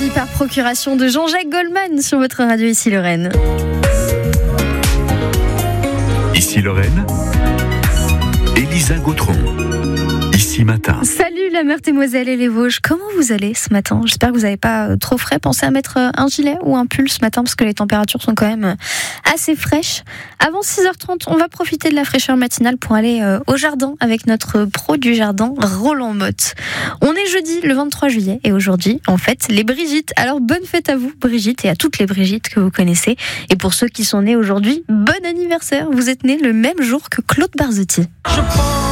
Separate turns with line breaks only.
vie par procuration de Jean-Jacques Goldman sur votre radio Ici Lorraine.
Ici Lorraine, Elisa Gautron. Ici Matin.
Salut la Meurthe-et-Moselle et les Vosges, comment vous allez ce matin ? J'espère que vous n'avez pas trop frais. Pensez à mettre un gilet ou un pull ce matin parce que les températures sont quand même assez fraîches. Avant 6h30, on va profiter de la fraîcheur matinale pour aller au jardin avec notre pro du jardin, Roland Motte. On est jeudi le 23 juillet et aujourd'hui, en fait, les Brigitte. Alors bonne fête à vous Brigitte et à toutes les Brigitte que vous connaissez. Et pour ceux qui sont nés aujourd'hui, bon anniversaire. Vous êtes nés le même jour que Claude Barzotti.